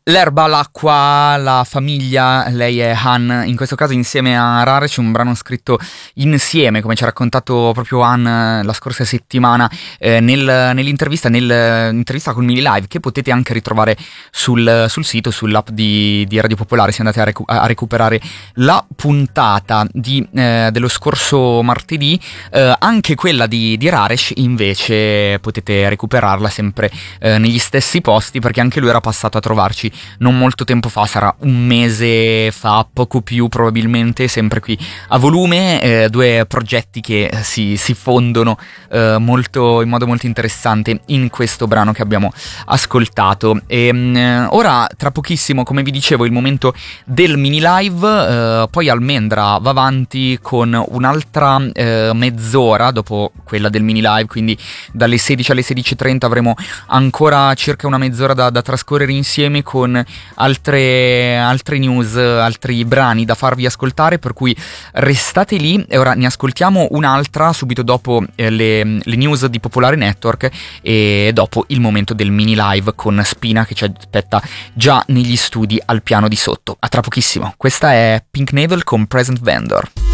L'erba, l'acqua, la famiglia, lei è Han, in questo caso insieme a Rarec, un brano scritto insieme, come ci ha raccontato proprio Han la scorsa settimana nell'intervista con Mini Live, che potete anche ritrovare sul sito, sull'app di Radio Popolare, se andate a recuperare la puntata dello scorso martedì. Anche quella di Rarec invece potete recuperarla sempre negli stessi posti, perché anche lui era passato a trovarci non molto tempo fa, sarà un mese fa, poco più probabilmente, sempre qui a Volume, due progetti che si fondono in modo molto interessante in questo brano che abbiamo ascoltato. Ora, tra pochissimo, come vi dicevo, il momento del mini live, poi Almendra va avanti con un'altra mezz'ora dopo quella del mini live, quindi dalle 16 alle 16:30 avremo ancora circa una mezz'ora da trascorrere insieme, con altre news, altri brani da farvi ascoltare, per cui restate lì. E ora ne ascoltiamo un'altra subito dopo le news di Popolare Network, e dopo il momento del mini live con Spina, che ci aspetta già negli studi al piano di sotto. A tra pochissimo. Questa è Pink Navel con Present Vendor.